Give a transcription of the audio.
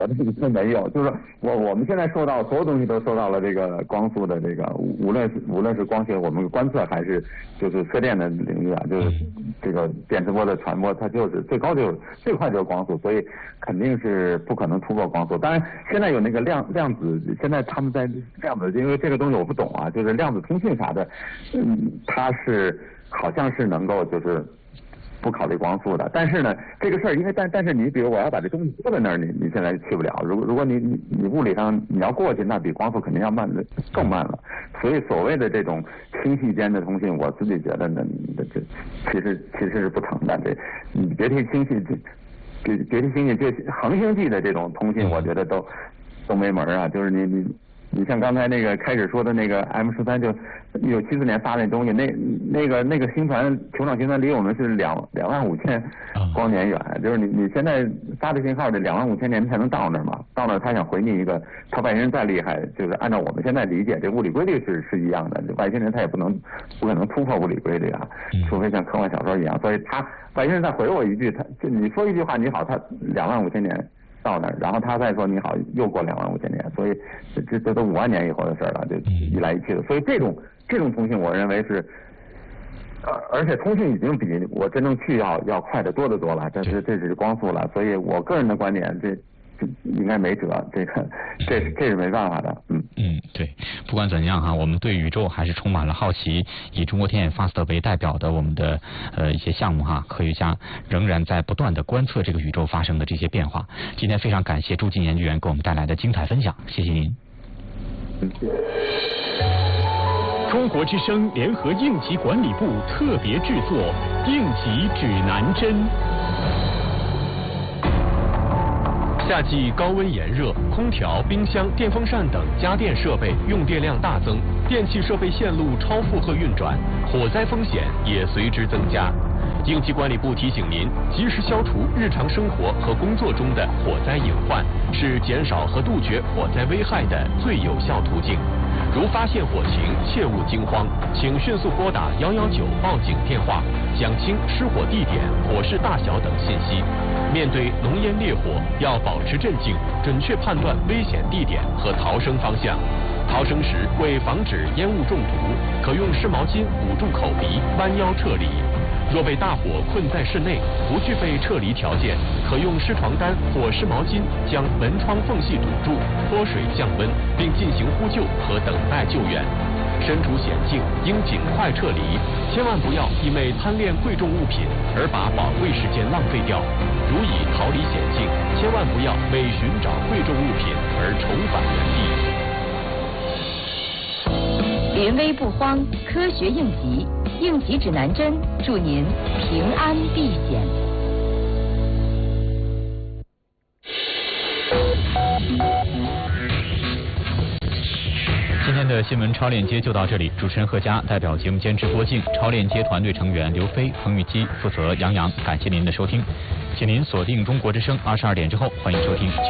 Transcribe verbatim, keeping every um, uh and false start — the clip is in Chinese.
那没有，就是我我们现在受到所有东西都受到了这个光速的这个，无论是无论是光学我们观测还是就是射电的领域啊，就是这个电磁波的传播，它就是最高就是最快就是光速，所以肯定是不可能突破光速。当然现在有那个量量子，现在他们在量子，因为这个东西我不懂啊，就是量子通信啥的，嗯，它是好像是能够就是。不考虑光速的，但是呢，这个事儿，因为但但是你比如我要把这东西搁在那儿，你你现在去不了。如果如果你你你物理上你要过去，那比光速肯定要慢的更慢了。所以所谓的这种星系间的通信，我自己觉得呢，这其实其实是不成的。这你别提星系，别别提星系，这恒星际的这种通信，我觉得都都没门啊。就是你你。你像刚才那个开始说的那个 M 十三，就一九七四年发那东西，那那个那个星船球状星船离我们是两两万五千光年远，就是你你现在发的信号得两万五千年才能到那儿嘛，到那儿他想回你一个，他外星人再厉害，就是按照我们现在理解，这物理规律是是一样的，外星人他也不能不可能突破物理规律啊，除非像科幻小说一样，所以他外星人再回我一句，他就你说一句话你好，他两万五千年。到那儿，然后他再说你好，又过两万五千年，所以这这都五万年以后的事了，就一来一去的。所以这种这种通信，我认为是，呃，而且通信已经比我真正去要要快得多得多了，这是这只是光速了。所以我个人的观点，这这应该没辙，这个这这是没办法的，嗯嗯，对，不管怎样哈，我们对宇宙还是充满了好奇。以中国天眼 FAST 为代表的我们的呃一些项目哈，科学家仍然在不断的观测这个宇宙发生的这些变化。今天非常感谢朱进研究员给我们带来的精彩分享，谢谢您。 嗯，谢谢。 中国之声联合应急管理部特别制作应急指南针。夏季高温炎热，空调、冰箱、电风扇等家电设备用电量大增，电气设备线路超负荷运转，火灾风险也随之增加。应急管理部提醒您，及时消除日常生活和工作中的火灾隐患，是减少和杜绝火灾危害的最有效途径。如发现火情，切勿惊慌，请迅速拨打幺幺九报警电话，讲清失火地点、火势大小等信息。面对浓烟烈火，要保持镇静，准确判断危险地点和逃生方向。逃生时，为防止烟雾中毒，可用湿毛巾捂住口鼻，弯腰撤离。若被大火困在室内，不具备撤离条件，可用湿床单或湿毛巾将门窗缝隙堵住，泼水降温，并进行呼救和等待救援。身处险境，应尽快撤离，千万不要因为贪恋贵重物品而把宝贵时间浪费掉。如已逃离险境，千万不要为寻找贵重物品而重返原地。 临危不慌，科学应急，应急指南针，祝您平安避险。 今天的新闻超链接就到这里，主持人贺佳代表节目监制郭靖，超链接团队成员刘飞、冯玉基，负责杨洋。感谢您的收听，请您锁定中国之声，二十二点之后欢迎收听。